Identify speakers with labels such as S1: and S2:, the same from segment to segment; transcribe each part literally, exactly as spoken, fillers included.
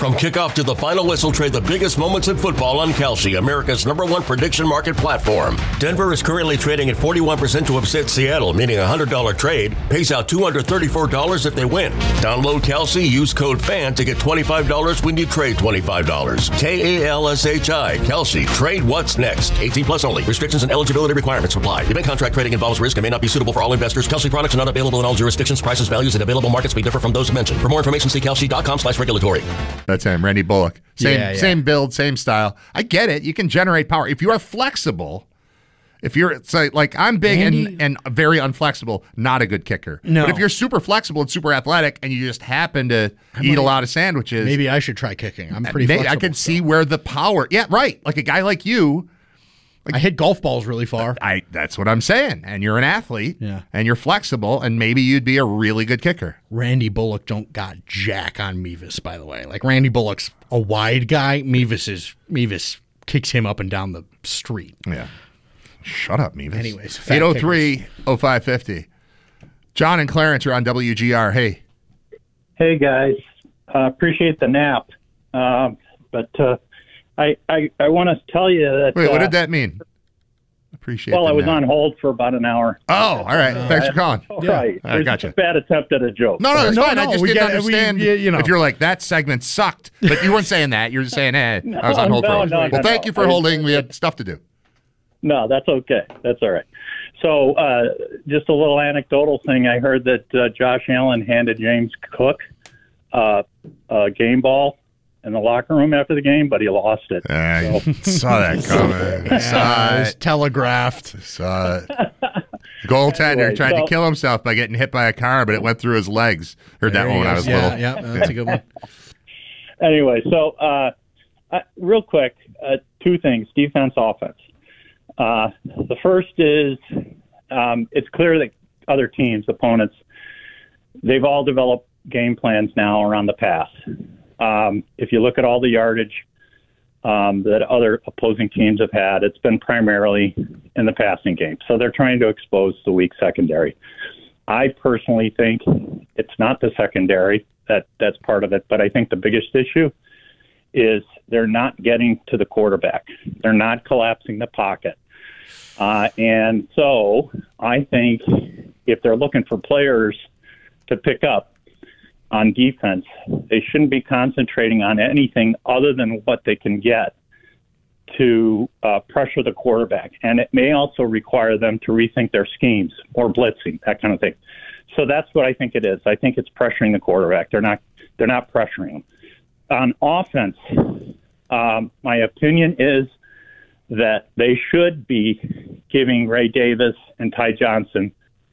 S1: From kickoff to the final whistle, trade the biggest moments in football on Kalshi, America's number one prediction market platform. Denver is currently trading at forty-one percent to upset Seattle, meaning a one hundred dollars trade pays out two hundred thirty-four dollars if they win. Download Kalshi, use code FAN to get twenty-five dollars when you trade twenty-five dollars. K A L S H I, Kalshi. Trade what's next. eighteen plus only. Restrictions and eligibility requirements apply. Event contract trading involves risk and may not be suitable for all investors. Kalshi products are not available in all jurisdictions. Prices, values, and available markets may differ from those mentioned. For more information, see kalshi.com slash regulatory.
S2: That's him, Randy Bullock. Same,
S3: yeah, yeah.
S2: same build, same style. I get it. You can generate power. If you are flexible, if you're say, like I'm big
S3: Randy,
S2: and, and very unflexible, not a good kicker.
S3: No.
S2: But if you're super flexible and super athletic and you just happen to I eat
S3: might,
S2: a lot of sandwiches.
S3: Maybe I should try kicking. I'm pretty
S2: maybe,
S3: flexible.
S2: I can
S3: so.
S2: see where the power. Yeah, right. Like a guy like you.
S3: I hit golf balls really far.
S2: I That's what I'm saying. And you're an athlete.
S3: Yeah.
S2: And you're flexible, and maybe you'd be a really good kicker.
S3: Randy Bullock don't got jack on Mevis, by the way. Like Randy Bullock's a wide guy. Mevis is Mevis kicks him up and down the street.
S2: Yeah. Shut up, Mevis.
S3: Anyways, fat
S2: eight oh three, oh five fifty. John and Clarence are on W G R. Hey.
S4: Hey, guys. Uh, appreciate the nap. Um, but uh, I, I, I want to tell you that...
S2: Wait, what
S4: uh,
S2: did that mean? Appreciate
S4: Well,
S2: the
S4: I was
S2: nap.
S4: on hold for about an hour.
S2: Oh, all right.
S3: Uh,
S2: Thanks for calling.
S4: All
S3: Yeah.
S4: right.
S2: I
S4: There's
S2: gotcha.
S4: a bad attempt at a joke.
S2: No, no, it's
S3: No,
S2: fine. I
S3: no,
S2: just
S3: we
S2: didn't
S3: get- we-
S2: understand
S3: you- you know.
S2: if you're like, that segment sucked. But you weren't saying that. You were just saying, eh, I was on hold
S4: No,
S2: for a
S4: no,
S2: while.
S4: no,
S2: Well,
S4: no,
S2: thank
S4: no.
S2: you for
S4: I-
S2: holding. We had stuff to do.
S4: No, that's okay. That's all right. So uh, just a little anecdotal thing. I heard that uh, Josh Allen handed James Cook uh, a game ball in the locker room after the game, but he lost it.
S2: I saw that coming. Saw
S3: it was
S2: it.
S3: telegraphed.
S2: Saw it. Goaltender
S4: Anyway,
S2: tried
S4: so-
S2: to kill himself by getting hit by a car, but it went through his legs. Heard that
S3: There
S2: one
S3: he
S2: when I
S3: is.
S2: was
S3: yeah,
S2: little.
S3: Yeah, that's a good one.
S4: Anyway, so uh, uh, real quick, uh, two things, defense, offense. Uh, the first is um, it's clear that other teams, opponents, they've all developed game plans now around the pass. Um, if you look at all the yardage um, that other opposing teams have had, it's been primarily in the passing game. So they're trying to expose the weak secondary. I personally think it's not the secondary that that's part of it, but I think the biggest issue is they're not getting to the quarterback. They're not collapsing the pocket. Uh, and so I think if they're looking for players to pick up on defense, they shouldn't be concentrating on anything other than what they can get to uh, pressure the quarterback. And it may also require them to rethink their schemes or blitzing, that kind of thing. So that's what I think it is. I think it's pressuring the quarterback. They're not, they're not pressuring him. On offense, um, my opinion is that they should be giving Ray Davis and Ty Johnson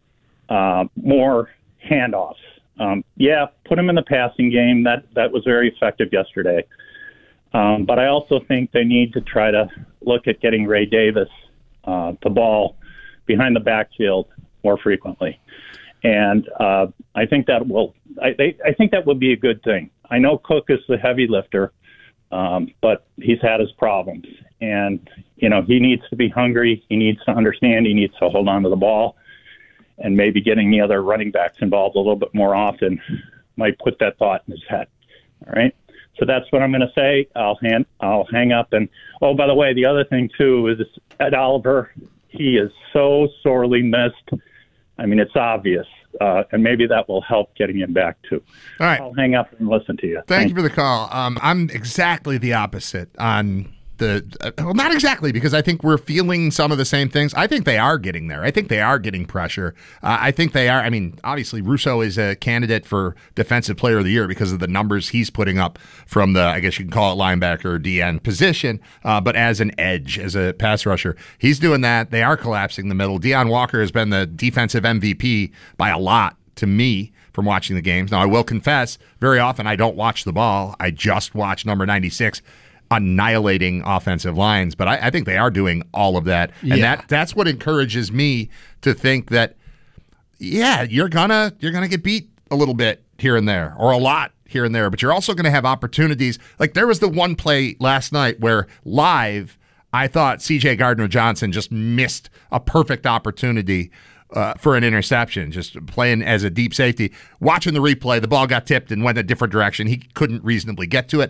S4: uh, more handoffs. Um, yeah, put them in the passing game. That that was very effective yesterday. Um, but I also think they need to try to look at getting Ray Davis uh, the ball behind the backfield more frequently. And uh, I think that will. I, they, I think that would be a good thing. I know Cook is the heavy lifter, um, but he's had his problems, and you know he needs to be hungry. He needs to understand. He needs to hold on to the ball, and maybe getting the other running backs involved a little bit more often might put that thought in his head. All right. So that's what I'm going to say. I'll hand. I'll hang up. And oh, by the way, the other thing too is Ed Oliver. He is so sorely missed. I mean, it's obvious, uh, and maybe that will help getting him back too.
S2: All right.
S4: I'll hang up and listen to you.
S2: Thank
S4: Thanks.
S2: you for the call. Um, I'm exactly the opposite on the uh, well, not exactly, because I think we're feeling some of the same things. I think they are getting there. I think they are getting pressure. Uh, I think they are. I mean, obviously, Russo is a candidate for Defensive Player of the Year because of the numbers he's putting up from the, I guess you can call it linebacker or D N position, uh, but as an edge, as a pass rusher, he's doing that. They are collapsing the middle. Deion Walker has been the defensive M V P by a lot to me from watching the games. Now, I will confess, very often I don't watch the ball. I just watch number ninety-six annihilating offensive lines, but I, I think they are doing all of that. And
S3: Yeah.
S2: that that's what encourages me to think that, yeah, you're gonna you're gonna get beat a little bit here and there, or a lot here and there, but you're also gonna have opportunities. Like there was the one play last night where live I thought C J Gardner-Johnson just missed a perfect opportunity Uh, for an interception, just playing as a deep safety. Watching the replay, the ball got tipped and went a different direction. He couldn't reasonably get to it.